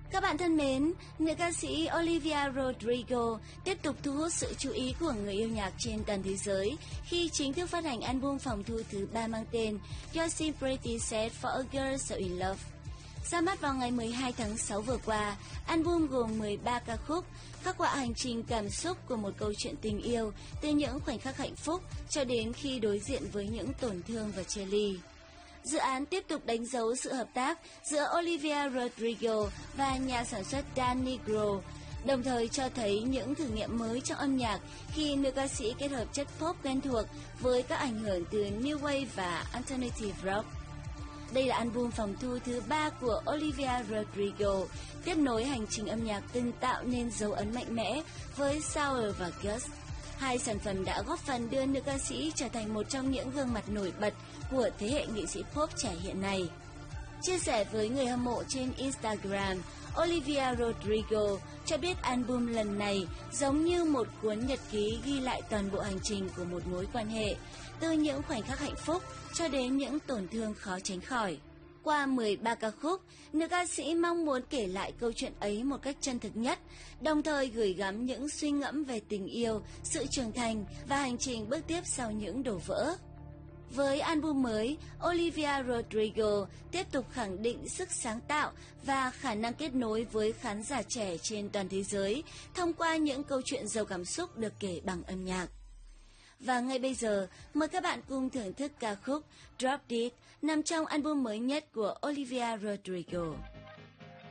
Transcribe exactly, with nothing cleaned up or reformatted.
Các bạn thân mến, nữ ca sĩ Olivia Rodrigo tiếp tục thu hút sự chú ý của người yêu nhạc trên toàn thế giới khi chính thức phát hành album phòng thu thứ ba mang tên You're So Pretty Sad for a Girl So In Love. Ra mắt vào ngày mười hai tháng sáu vừa qua, album gồm mười ba ca khúc, khắc họa hành trình cảm xúc của một câu chuyện tình yêu từ những khoảnh khắc hạnh phúc cho đến khi đối diện với những tổn thương và chia ly. Dự án tiếp tục đánh dấu sự hợp tác giữa Olivia Rodrigo và nhà sản xuất Dan Nigro, đồng thời cho thấy những thử nghiệm mới trong âm nhạc khi nữ ca sĩ kết hợp chất pop quen thuộc với các ảnh hưởng từ New Wave và Alternative Rock. Đây là album phòng thu thứ ba của Olivia Rodrigo, tiếp nối hành trình âm nhạc từng tạo nên dấu ấn mạnh mẽ với Sour và Ghost. Hai sản phẩm đã góp phần đưa nữ ca sĩ trở thành một trong những gương mặt nổi bật của thế hệ nghệ sĩ pop trẻ hiện nay. Chia sẻ với người hâm mộ trên Instagram, Olivia Rodrigo cho biết album lần này giống như một cuốn nhật ký ghi lại toàn bộ hành trình của một mối quan hệ, từ những khoảnh khắc hạnh phúc cho đến những tổn thương khó tránh khỏi. Qua mười ba ca khúc, nữ ca sĩ mong muốn kể lại câu chuyện ấy một cách chân thực nhất, đồng thời gửi gắm những suy ngẫm về tình yêu, sự trưởng thành và hành trình bước tiếp sau những đổ vỡ. Với album mới, Olivia Rodrigo tiếp tục khẳng định sức sáng tạo và khả năng kết nối với khán giả trẻ trên toàn thế giới thông qua những câu chuyện giàu cảm xúc được kể bằng âm nhạc. Và ngay bây giờ, mời các bạn cùng thưởng thức ca khúc Drop Dead nằm trong album mới nhất của Olivia Rodrigo.